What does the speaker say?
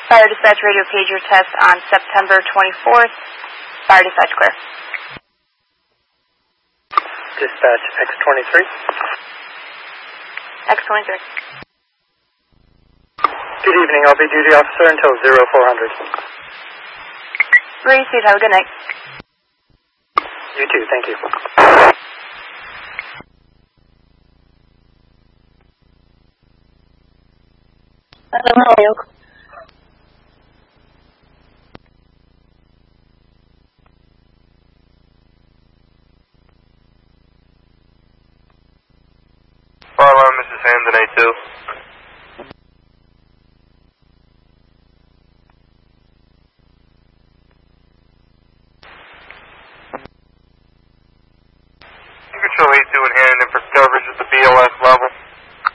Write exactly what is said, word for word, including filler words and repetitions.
Fire dispatch radio pager test on September twenty-fourth. Fire dispatch clear. Dispatch X twenty-three. X twenty-three. Good evening, I'll be duty officer until zero four hundred. Received, have a good night. You too, thank you. Hello, how are you? Fire alarm, Missus Hampton, A two.